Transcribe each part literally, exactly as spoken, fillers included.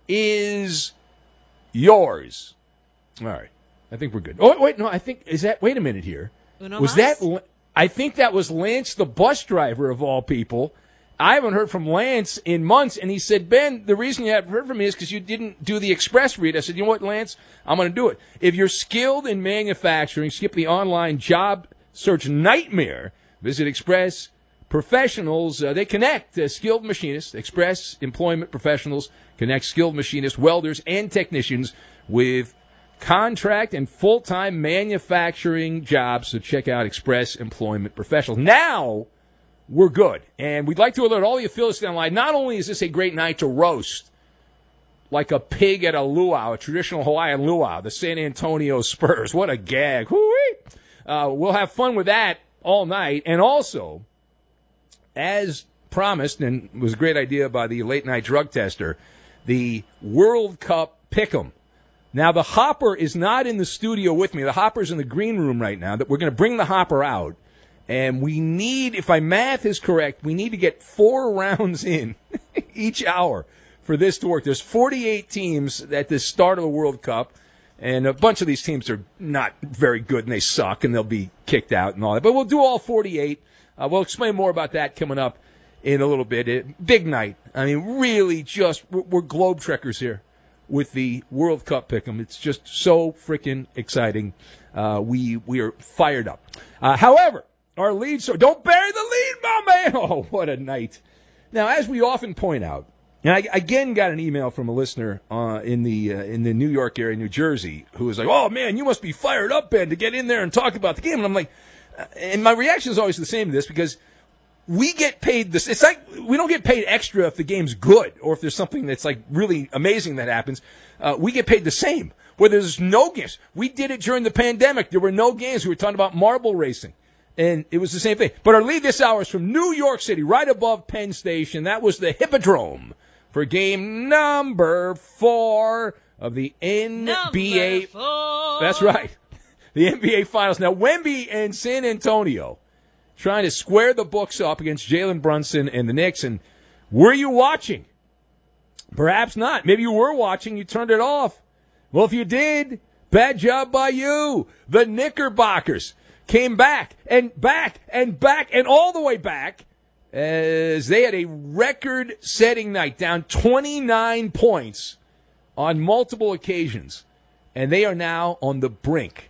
is yours. All right. I think we're good. Oh, wait, no, I think, is that, wait a minute here. Uno was mas? that, I think that was Lance, the bus driver of all people. I haven't heard from Lance in months, and he said, Ben, the reason you haven't heard from me is because you didn't do the express read. I said, you know what, Lance? I'm going to do it. If you're skilled in manufacturing, skip the online job search nightmare. Visit Express Professionals. Uh, they connect uh, skilled machinists. Express Employment Professionals connect skilled machinists, welders, and technicians with contract and full-time manufacturing jobs. So check out Express Employment Professionals. Now we're good. And we'd like to alert all the affiliates online, not only is this a great night to roast like a pig at a luau, a traditional Hawaiian luau, the San Antonio Spurs. What a gag. Whoo-wee. Uh, we'll have fun with that all night. And also, as promised, and it was a great idea by the late-night drug tester, the World Cup Pick'em. Now, the Hopper is not in the studio with me. The Hopper's in the green room right now. That we're going to bring the Hopper out. And we need, if my math is correct, we need to get four rounds in each hour for this to work. There's forty-eight teams at the start of the World Cup, and a bunch of these teams are not very good, and they suck, and they'll be kicked out and all that. But we'll do all forty-eight. Uh, we'll explain more about that coming up in a little bit. It, big night. I mean, really just, we're, we're globe trekkers here with the World Cup Pick'em. It's just so freaking exciting. Uh, we, we are fired up. Uh, however, our lead, so don't bury the lead, my man. Oh, what a night. Now, as we often point out, and I again got an email from a listener uh, in the uh, in the New York area, New Jersey, who was like, oh, man, you must be fired up, Ben, to get in there and talk about the game. And I'm like, uh, and my reaction is always the same to this because we get paid this. It's like we don't get paid extra if the game's good or if there's something that's like really amazing that happens. Uh, we get paid the same. Where there's no games. We did it during the pandemic. There were no games. We were talking about marble racing. And it was the same thing. But our lead this hour is from New York City, right above Penn Station. That was the Hippodrome for game number four of the N B A. Number four. That's right. The N B A Finals. Now, Wemby and San Antonio trying to square the books up against Jalen Brunson and the Knicks. And were you watching? Perhaps not. Maybe you were watching. You turned it off. Well, if you did, bad job by you. The Knickerbockers came back and back and back and all the way back as they had a record-setting night, down twenty-nine points on multiple occasions. And they are now on the brink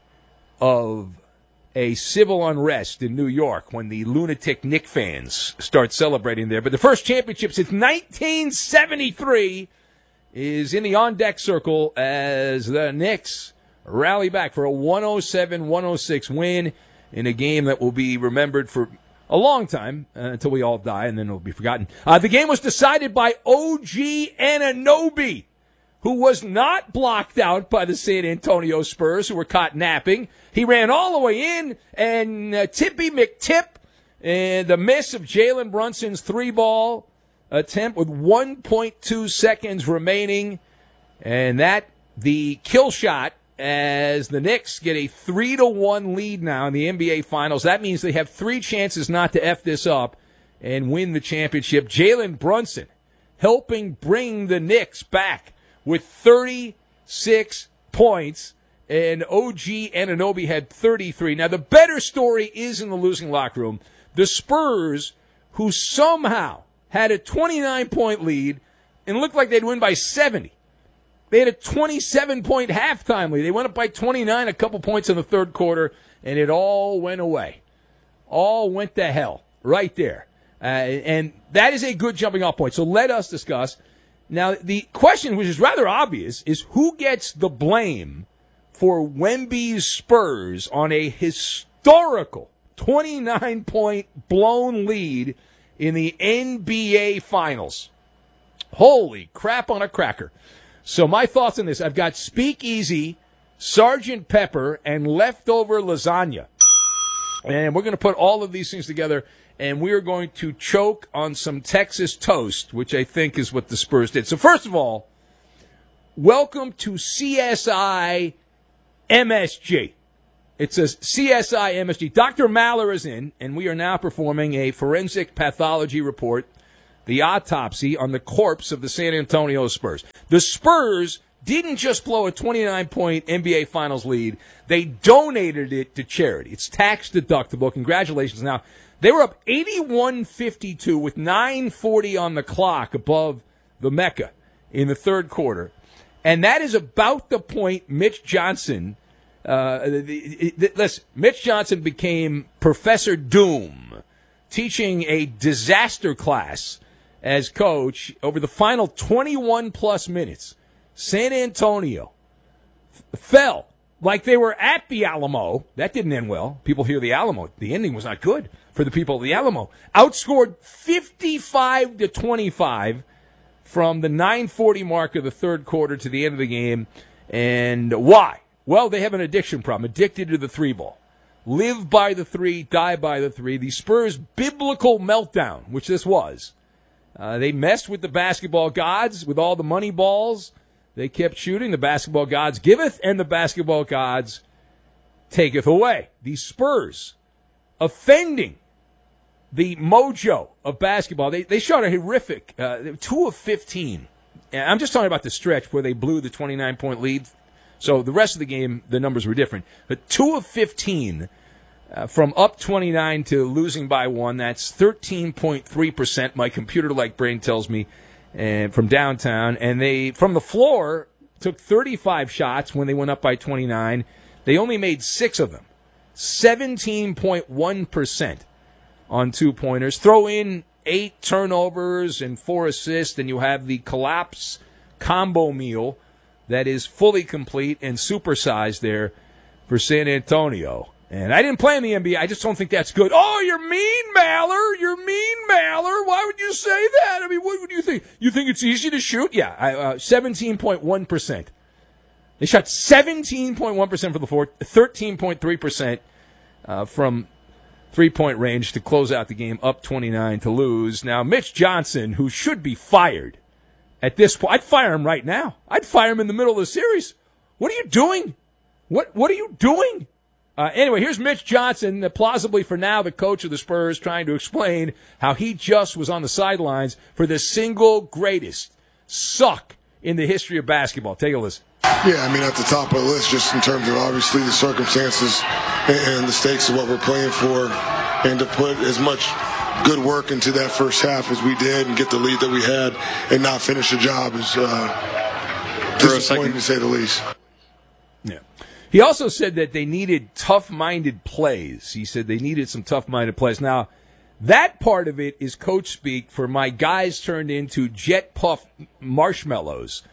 of a civil unrest in New York when the lunatic Knick fans start celebrating there. But the first championship since nineteen seventy-three is in the on-deck circle as the Knicks rally back for a one oh seven one oh six win in a game that will be remembered for a long time uh, until we all die, and then it'll be forgotten. Uh, the game was decided by O G Anunoby, who was not blocked out by the San Antonio Spurs, who were caught napping. He ran all the way in, and uh, Tippy McTip, and the miss of Jalen Brunson's three-ball attempt with one point two seconds remaining, and that, the kill shot, as the Knicks get a three to one lead now in the N B A Finals. That means they have three chances not to F this up and win the championship. Jalen Brunson helping bring the Knicks back with thirty-six points, and O G Anunoby had thirty-three. Now, the better story is in the losing locker room. The Spurs, who somehow had a twenty-nine point lead and looked like they'd win by seventy. They had a twenty-seven point halftime lead. They went up by twenty-nine, a couple points in the third quarter, and it all went away. All went to hell right there. Uh, and that is a good jumping off point. So let us discuss. Now, the question, which is rather obvious, is who gets the blame for Wemby's Spurs on a historical twenty-nine point blown lead in the N B A Finals? Holy crap on a cracker. So my thoughts on this, I've got Speakeasy, Sergeant Pepper, and leftover lasagna. And we're going to put all of these things together, and we are going to choke on some Texas toast, which I think is what the Spurs did. So first of all, welcome to C S I M S G. It says C S I M S G. Doctor Maller is in, and we are now performing a forensic pathology report the autopsy on the corpse of the San Antonio Spurs. The Spurs didn't just blow a twenty-nine point N B A Finals lead. They donated it to charity. It's tax deductible. Congratulations. Now, they were up eighty-one fifty-two with nine forty on the clock above the Mecca in the third quarter. And that is about the point Mitch Johnson, uh, the, the, listen, Mitch Johnson became Professor Doom, teaching a disaster class as coach over the final twenty-one plus minutes. San Antonio f- fell like they were at the Alamo. That didn't end well. People hear the Alamo. The ending was not good for the people of the Alamo. Outscored fifty-five to twenty-five from the nine forty mark of the third quarter to the end of the game. And why? Well, they have an addiction problem. Addicted to the three ball. Live by the three, die by the three. The Spurs' biblical meltdown, which this was. Uh, they messed with the basketball gods with all the money balls. They kept shooting. The basketball gods giveth, and the basketball gods taketh away. The Spurs offending the mojo of basketball. They they shot a horrific uh, two of fifteen. And I'm just talking about the stretch where they blew the twenty-nine point lead. So the rest of the game, the numbers were different. But two of fifteen uh, from up twenty-nine to losing by one. That's thirteen point three percent. My computer-like brain tells me. And from downtown, and they from the floor took thirty-five shots when they went up by twenty-nine. They only made six of them, seventeen point one percent on two pointers. Throw in eight turnovers and four assists, and you have the collapse combo meal that is fully complete and supersized there for San Antonio. And I didn't play in the N B A. I just don't think that's good. Oh, you're mean, Maller. You're mean, Maller. Why would you say that? I mean, what would you think? You think it's easy to shoot? Yeah, uh, seventeen point one percent. They shot seventeen point one percent from the floor, thirteen point three percent uh, from three-point range to close out the game, up twenty-nine to lose. Now, Mitch Johnson, who should be fired at this point, I'd fire him right now. I'd fire him in the middle of the series. What are you doing? What What are you doing? Uh, anyway, here's Mitch Johnson, uh, plausibly for now the coach of the Spurs, trying to explain how he just was on the sidelines for the single greatest suck in the history of basketball. Take a listen. Yeah, I mean, at the top of the list, just in terms of obviously the circumstances and, and the stakes of what we're playing for, and to put as much good work into that first half as we did and get the lead that we had and not finish the job is uh, disappointing to say the least. Yeah. He also said that they needed tough-minded plays. He said they needed some tough-minded plays. Now, that part of it is coach speak for my guys turned into jet puff marshmallows.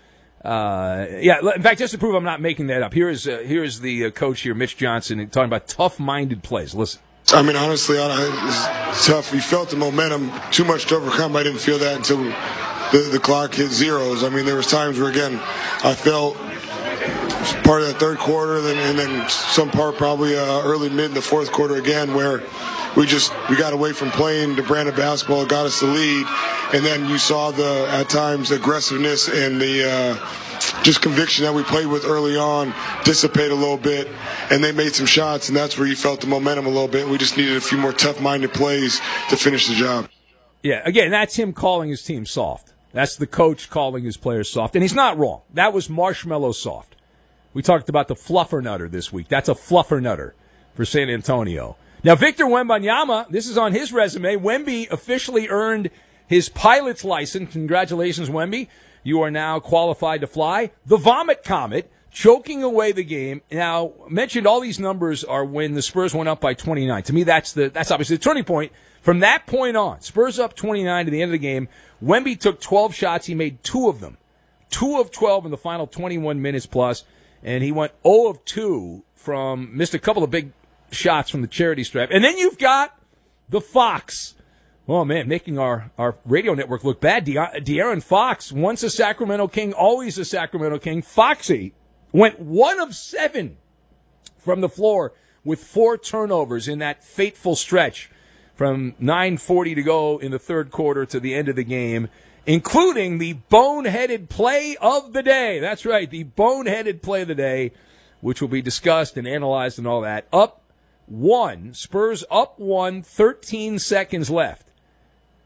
Uh, yeah, in fact, just to prove I'm not making that up, here is uh, here is the uh, coach here, Mitch Johnson, talking about tough-minded plays. Listen. I mean, honestly, it's tough. We felt the momentum too much to overcome. I didn't feel that until the, the clock hit zeros. I mean, there was times where, again, I felt part of that third quarter, and then some part probably uh, early mid in the fourth quarter again, where we just we got away from playing the brand of basketball that got us the lead, and then you saw the at times aggressiveness and the uh, just conviction that we played with early on dissipate a little bit, and they made some shots, and that's where you felt the momentum a little bit. We just needed a few more tough-minded plays to finish the job. Yeah, again, that's him calling his team soft. That's the coach calling his players soft, and he's not wrong. That was marshmallow soft. We talked about the fluffernutter this week. That's a fluffernutter for San Antonio. Now, Victor Wembanyama, this is on his resume. Wemby officially earned his pilot's license. Congratulations, Wemby. You are now qualified to fly. The Vomit Comet, choking away the game. Now, mentioned all these numbers are when the Spurs went up by twenty-nine. To me, that's the that's obviously the turning point. From that point on, Spurs up twenty-nine to the end of the game. Wemby took twelve shots. He made two of them. two of twelve in the final twenty-one minutes plus. And he went zero of two from, missed a couple of big shots from the charity stripe. And then you've got the Fox. Oh, man, making our, our radio network look bad. De- De'Aaron Fox, once a Sacramento King, always a Sacramento King. Foxy went one of seven from the floor with four turnovers in that fateful stretch from nine forty to go in the third quarter to the end of the game, including the boneheaded play of the day. That's right, the boneheaded play of the day, which will be discussed and analyzed and all that. Up one, Spurs up one, thirteen seconds left.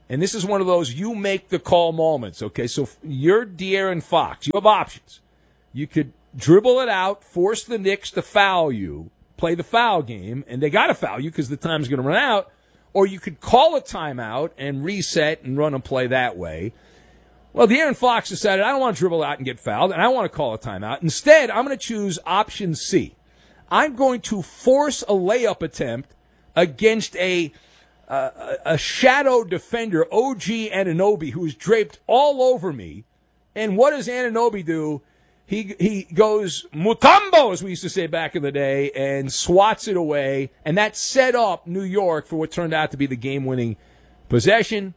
and this is one of those you make the call moments, okay? So you're De'Aaron Fox. You have options. You could dribble it out, force the Knicks to foul you, play the foul game, and they got to foul you because the time's going to run out, or you could call a timeout and reset and run a play that way. Well, De'Aaron Fox decided, I don't want to dribble out and get fouled, and I want to call a timeout. Instead, I'm going to choose option C. I'm going to force a layup attempt against a uh, a shadow defender, O G Anunoby, who's draped all over me. And what does Anunoby do? He he goes Mutombo, as we used to say back in the day, and swats it away. And that set up New York for what turned out to be the game-winning possession.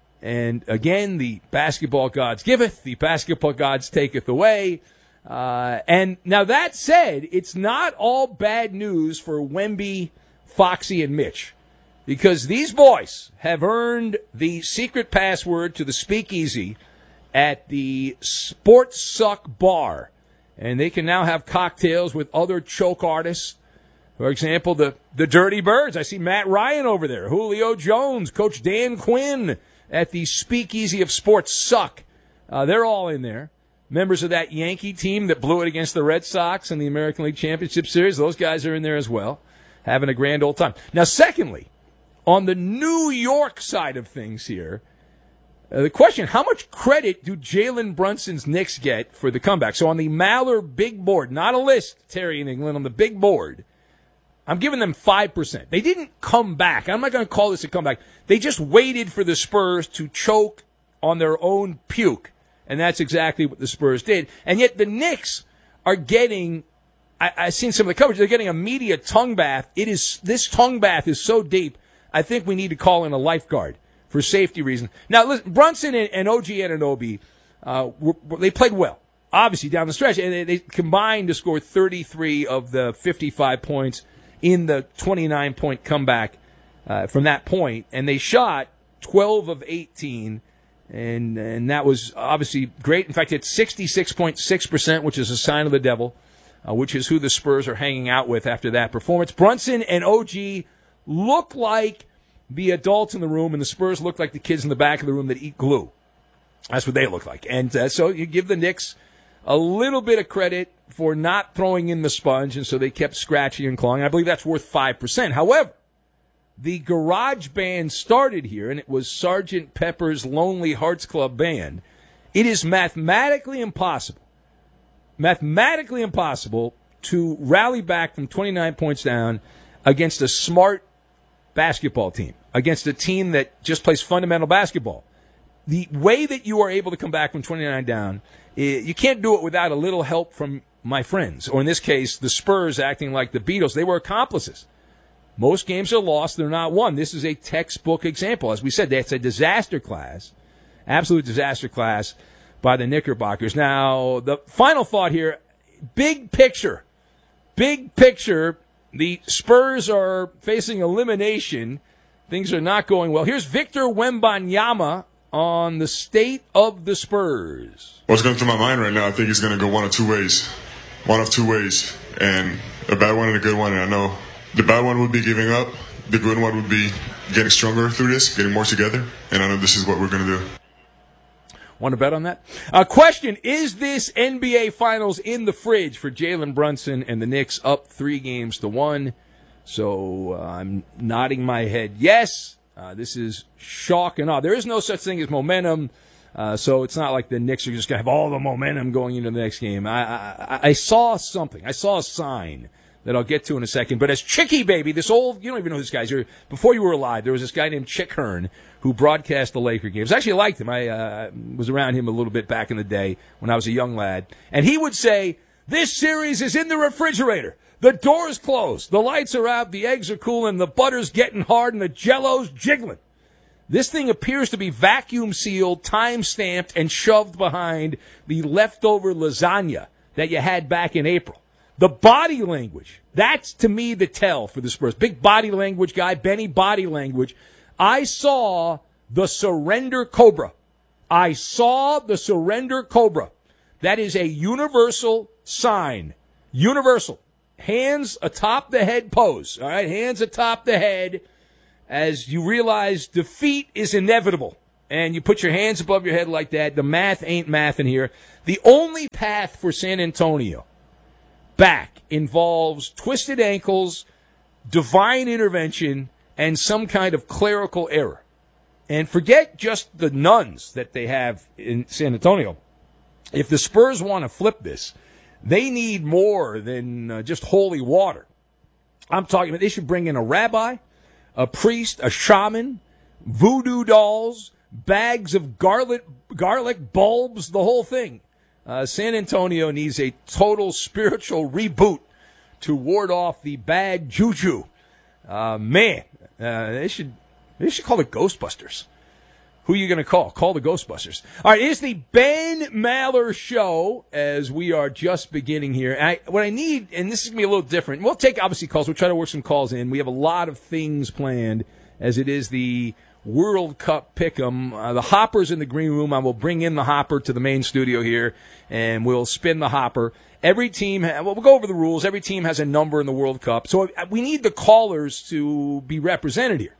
And again, the basketball gods giveth, the basketball gods taketh away. Uh, and now that said, it's not all bad news for Wemby, Foxy, and Mitch. Because these boys have earned the secret password to the speakeasy at the Sports Suck Bar. And they can now have cocktails with other choke artists. For example, the, the Dirty Birds. I see Matt Ryan over there. Julio Jones, Coach Dan Quinn at the Speakeasy of Sports Suck. Uh, they're all in there. Members of that Yankee team that blew it against the Red Sox in the American League Championship Series, those guys are in there as well, having a grand old time. Now, secondly, on the New York side of things here, uh, the question, how much credit do Jalen Brunson's Knicks get for the comeback? So on the Maller big board, not a list, Terry in England, on the big board, I'm giving them five percent. They didn't come back. I'm not going to call this a comeback. They just waited for the Spurs to choke on their own puke. And that's exactly what the Spurs did. And yet the Knicks are getting, I, I've seen some of the coverage, they're getting a media tongue bath. It is, this tongue bath is so deep, I think we need to call in a lifeguard for safety reasons. Now, listen, Brunson and, and O G Anunoby, uh, were, they played well, obviously, down the stretch. And they, they combined to score thirty-three of the fifty-five points in the twenty-nine point comeback uh, from that point. And they shot twelve of eighteen. And and that was obviously great. In fact, it's sixty-six point six percent, which is a sign of the devil, uh, which is who the Spurs are hanging out with after that performance. Brunson and O G look like the adults in the room, and the Spurs look like the kids in the back of the room that eat glue. That's what they look like. And uh, so you give the Knicks a little bit of credit for not throwing in the sponge, and so they kept scratching and clawing. I believe that's worth five percent. However, the garage band started here, and it was Sergeant Pepper's Lonely Hearts Club Band. It is mathematically impossible, mathematically impossible to rally back from twenty-nine points down against a smart basketball team, against a team that just plays fundamental basketball. The way that you are able to come back from twenty-nine down, you can't do it without a little help from my friends, or in this case, the Spurs acting like the Beatles. They were accomplices. Most games are lost. They're not won. This is a textbook example. As we said, that's a disaster class, absolute disaster class by the Knickerbockers. Now, the final thought here, big picture, big picture, the Spurs are facing elimination. Things are not going well. Here's Victor Wembanyama on the state of the Spurs. What's going through my mind right now, I think it's going to go one of two ways. One of two ways, and a bad one and a good one, and I know the bad one would be giving up. The good one would be getting stronger through this, getting more together. And I know this is what we're going to do. Want to bet on that? Uh, question, is this N B A Finals in the fridge for Jalen Brunson and the Knicks up three games to one? So uh, I'm nodding my head yes. Uh, this is shock and awe. There is no such thing as momentum. Uh, so it's not like the Knicks are just going to have all the momentum going into the next game. I, I, I saw something. I saw a sign that I'll get to in a second. But as Chicky Baby, this old, you don't even know who this guy is. Before you were alive, there was this guy named Chick Hearn who broadcast the Laker games. Actually, I liked him. I uh, was around him a little bit back in the day when I was a young lad. And he would say, this series is in the refrigerator. The door's closed. The lights are out. The eggs are cooling. The butter's getting hard. And the Jell-O's jiggling. This thing appears to be vacuum sealed, time stamped, and shoved behind the leftover lasagna that you had back in April. The body language, that's to me the tell for the Spurs. Big body language guy, Benny Body Language. I saw the surrender cobra. I saw the surrender cobra. That is a universal sign. Universal. Hands atop the head pose. All right, hands atop the head. as you realize defeat is inevitable. And you put your hands above your head like that. The math ain't mathin' here. The only path for San Antonio back involves twisted ankles, divine intervention, and some kind of clerical error. And forget just the nuns that they have in San Antonio. If the Spurs want to flip this, they need more than uh, just holy water. I'm talking about they should bring in a rabbi, a priest, a shaman, voodoo dolls, bags of garlic, garlic bulbs, the whole thing. Uh, San Antonio needs a total spiritual reboot to ward off the bad juju. Uh, man, uh, they should they should call it Ghostbusters. Who are you going to call? Call the Ghostbusters. All right, it's the Ben Maller Show as we are just beginning here. I, what I need, and this is going to be a little different. We'll take, obviously, calls. We'll try to work some calls in. We have a lot of things planned as it is the World Cup Pick'em. Uh, the Hopper's in the green room. I will bring in the Hopper to the main studio here, and we'll spin the Hopper. Every team, ha- well, we'll go over the rules. Every team has a number in the World Cup. So we need the callers to be represented here.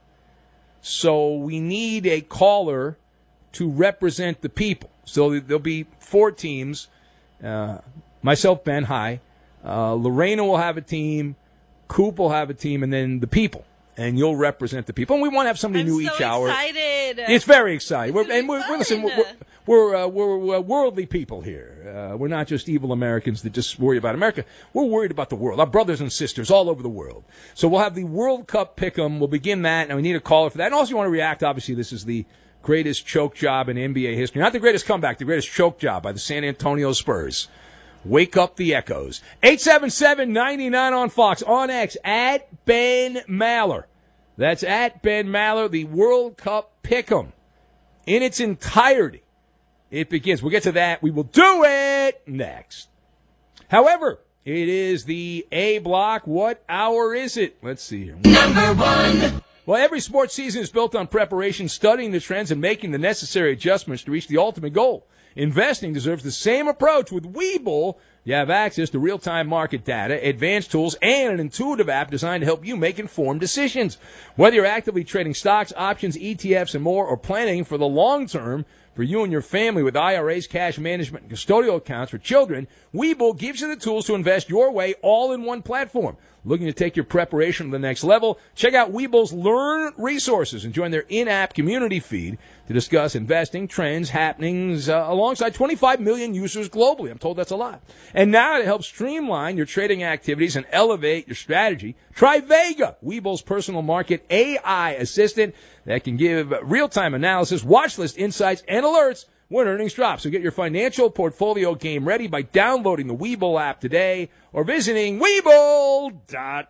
So we need a caller to represent the people. So there'll be four teams. Uh, myself, Ben, hi. Uh, Lorena will have a team. Coop will have a team, and then the people. And you'll represent the people. And we want to have somebody I'm new so each hour. Excited. It's very exciting. We're, and we're, fun. we're, listen, we're, we're, uh, we're uh, worldly people here. Uh, we're not just evil Americans that just worry about America. We're worried about the world. Our brothers and sisters all over the world. So we'll have the World Cup Pick'em. We'll begin that, and we need a caller for that. And also, you want to react. Obviously, this is the greatest choke job in N B A history. Not the greatest comeback, the greatest choke job by the San Antonio Spurs. Wake up the echoes. eight seven seven, nine nine on Fox. On X, at Ben Maller. That's at Ben Maller, the World Cup Pick'em. In its entirety, it begins. We'll get to that. We will do it next. However, it is the A block. What hour is it? Let's see here. Number one. Well, every sports season is built on preparation, studying the trends, and making the necessary adjustments to reach the ultimate goal. Investing deserves the same approach. With Webull, you have access to real-time market data, advanced tools, and an intuitive app designed to help you make informed decisions. Whether you're actively trading stocks, options, E T Fs, and more, or planning for the long term for you and your family with I R As, cash management, and custodial accounts for children, Webull gives you the tools to invest your way all in one platform. Looking to take your preparation to the next level? Check out Webull's Learn resources and join their in-app community feed to discuss investing, trends, happenings, uh, alongside twenty-five million users globally. I'm told that's a lot. And now to help streamline your trading activities and elevate your strategy, try Vega, Webull's personal market A I assistant that can give real-time analysis, watch list insights, and alerts when earnings drop. So get your financial portfolio game ready by downloading the Webull app today or visiting Webull dot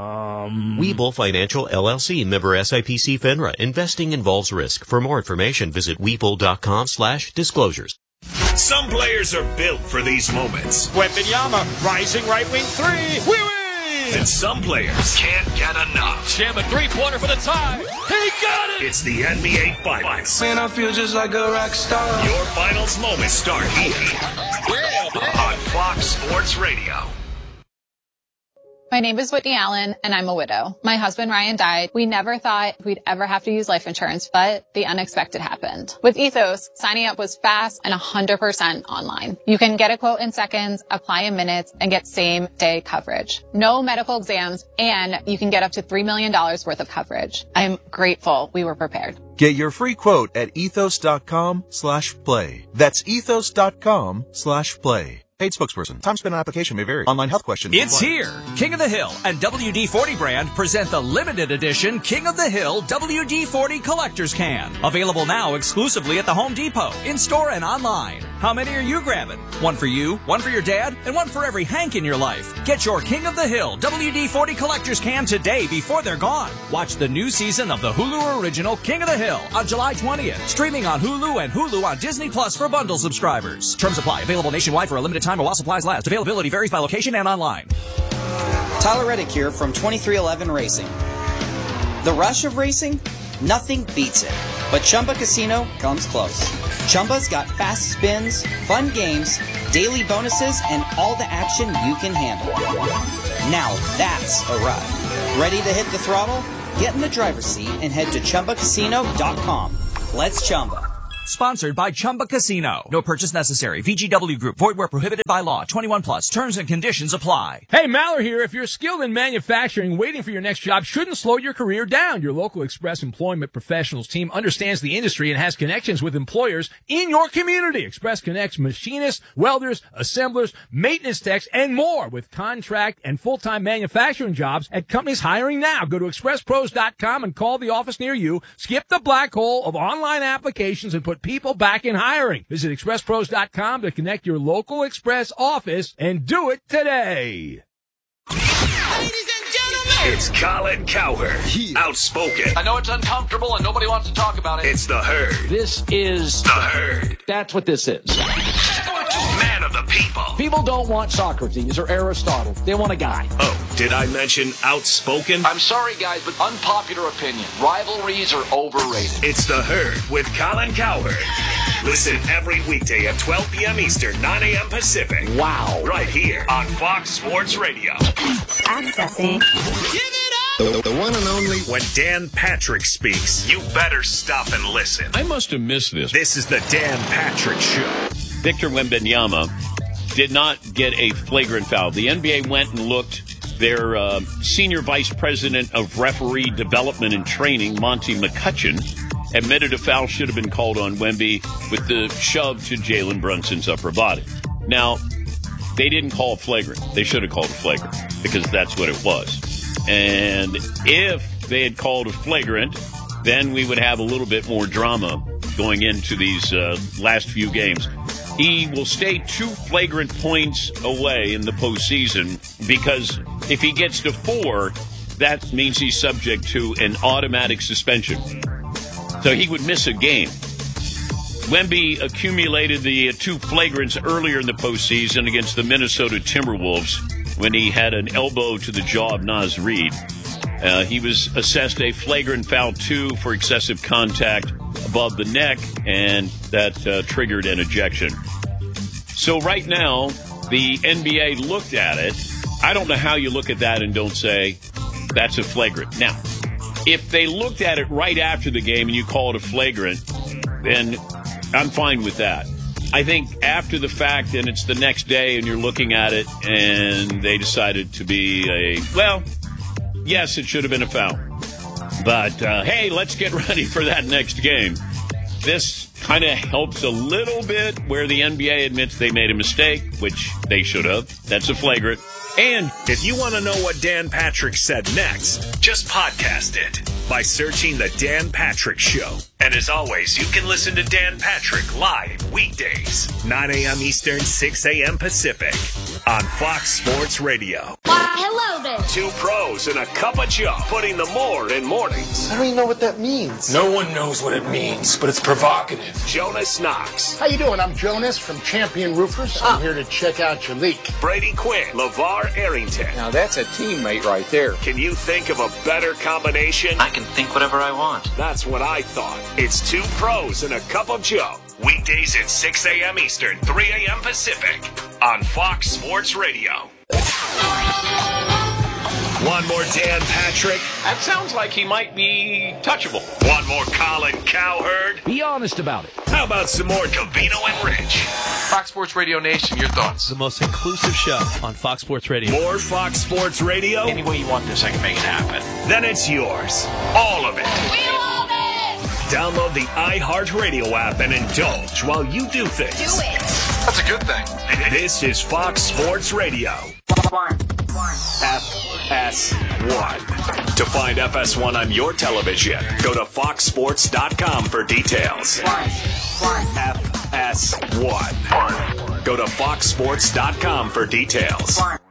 com. Webull Financial, L L C, member S I P C FINRA. Investing involves risk. For more information, visit Webull dot com slash disclosures. Some players are built for these moments. Wembanyama, rising right wing three. Wee wee! And some players can't get enough. Jam a three-pointer for the tie. He got it! It's the N B A Finals. Man, I feel just like a rock star. Your finals moments start here on Fox Sports Radio. My name is Whitney Allen, and I'm a widow. My husband, Ryan, died. We never thought we'd ever have to use life insurance, but the unexpected happened. With Ethos, signing up was fast and one hundred percent online. You can get a quote in seconds, apply in minutes, and get same-day coverage. No medical exams, and you can get up to three million dollars worth of coverage. I'm grateful we were prepared. Get your free quote at ethos dot com slash play. That's ethos dot com slash play. Paid spokesperson. Time spent on application may vary. Online health questions. It's here. King of the Hill and W D forty brand present the limited edition King of the Hill W D forty Collector's Can. Available now exclusively at the Home Depot, in-store and online. How many are you grabbing? One for you, one for your dad, and one for every Hank in your life. Get your King of the Hill W D forty Collector's Can today before they're gone. Watch the new season of the Hulu original King of the Hill on July twentieth. Streaming on Hulu and Hulu on Disney Plus for bundle subscribers. Terms apply. Available nationwide for a limited time while supplies last. Availability varies by location and online. Tyler Reddick here from twenty-three eleven Racing. The rush of racing? Nothing beats it. But Chumba Casino comes close. Chumba's got fast spins, fun games, daily bonuses, and all the action you can handle. Now that's a ride. Ready to hit the throttle? Get in the driver's seat and head to Chumba Casino dot com. Let's Chumba. Sponsored by Chumba Casino. No purchase necessary. V G W Group. Void where prohibited by law. twenty-one plus. Terms and conditions apply. Hey, Maller here. If you're skilled in manufacturing, waiting for your next job shouldn't slow your career down. Your local Express Employment Professionals team understands the industry and has connections with employers in your community. Express connects machinists, welders, assemblers, maintenance techs, and more with contract and full-time manufacturing jobs at companies hiring now. Go to express pros dot com and call the office near you. Skip the black hole of online applications and put people back in hiring. Visit express pros dot com to connect your local Express office and do it today. Ladies and gentlemen, it's Colin Cowherd. He outspoken. I know it's uncomfortable and nobody wants to talk about it. It's the Herd. This is the Herd. That's what this is. Man of the people. People don't want Socrates or Aristotle. They want a guy. Oh, did I mention outspoken? I'm sorry, guys, but unpopular opinion. Rivalries are overrated. It's the Herd with Colin Cowherd. Listen every weekday at twelve p.m. Eastern, nine a.m. Pacific. Wow. Right here on Fox Sports Radio. Accessing. Give it up! The, the one and only. When Dan Patrick speaks, you better stop and listen. I must have missed this. This is the Dan Patrick Show. Victor Wembanyama did not get a flagrant foul. The N B A went and looked. Their uh, senior vice president of referee development and training, Monty McCutcheon, admitted a foul should have been called on Wemby with the shove to Jalen Brunson's upper body. Now, they didn't call a flagrant. They should have called a flagrant because that's what it was. And if they had called a flagrant, then we would have a little bit more drama going into these uh, last few games. He will stay two flagrant points away in the postseason because if he gets to four, that means he's subject to an automatic suspension. So he would miss a game. Wemby accumulated the uh, two flagrants earlier in the postseason against the Minnesota Timberwolves when he had an elbow to the jaw of Naz Reid. Uh, he was assessed a flagrant foul two for excessive contact above the neck, and that uh, triggered an ejection. So right now, the N B A looked at it. I don't know how you look at that and don't say that's a flagrant. Now, if they looked at it right after the game and you call it a flagrant, then I'm fine with that. I think after the fact and it's the next day and you're looking at it and they decided to be a, well, yes, it should have been a foul. But, uh, hey, let's get ready for that next game. This kind of helps a little bit where the N B A admits they made a mistake, which they should have. That's a flagrant. And if you want to know what Dan Patrick said next, just podcast it by searching The Dan Patrick Show. And as always, you can listen to Dan Patrick live weekdays, nine a.m. Eastern, six a.m. Pacific on Fox Sports Radio. Why, hello there. Two pros and a cup of joe, putting the more in mornings. I don't even know what that means. No one knows what it means, but it's provocative. Jonas Knox. How you doing? I'm Jonas from Champion Roofers. I'm here to check out your leak. Brady Quinn. LeVar Arrington. Now that's a teammate right there. Can you think of a better combination? I can think whatever I want. That's what I thought. It's two pros and a cup of joe. Weekdays at six a.m. Eastern, three a.m. Pacific on Fox Sports Radio. One more Dan Patrick. That sounds like he might be touchable. One more Colin Cowherd. Be honest about it. How about some more Covino and Rich? Fox Sports Radio Nation, your thoughts? The most inclusive show on Fox Sports Radio. More Fox Sports Radio? Any way you want this, I can make it happen. Then it's yours. All of it. We love it! Download the iHeartRadio app and indulge while you do things. Do it! That's a good thing. This is Fox Sports Radio. One. F S one. To find F S one on your television, go to fox sports dot com for details. One. One. F S one. Go to fox sports dot com for details. One.